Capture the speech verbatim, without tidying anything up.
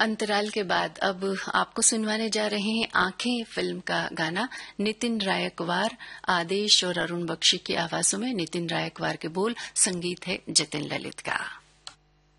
अंतराल के बाद अब आपको सुनवाने जा रहे हैं आंखें फिल्म का गाना। नितिन रायकवार, आदेश और अरुण बख्शी की आवाजों में नितिन रायकवार के बोल, संगीत है जतिन ललित का।